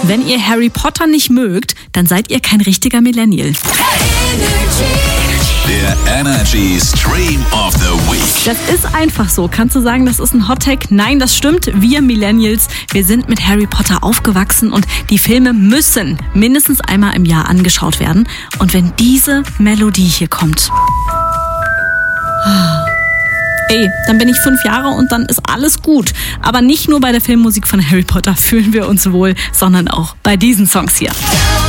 Wenn ihr Harry Potter nicht mögt, dann seid ihr kein richtiger Millennial. Der Energy Stream of the Week. Das ist einfach so. Kannst du sagen, das ist ein Hot-Take? Nein, das stimmt. Wir Millennials, wir sind mit Harry Potter aufgewachsen und die Filme müssen mindestens einmal im Jahr angeschaut werden. Und wenn diese Melodie hier kommt, dann bin ich 5 Jahre und dann ist alles gut. Aber nicht nur bei der Filmmusik von Harry Potter fühlen wir uns wohl, sondern auch bei diesen Songs hier.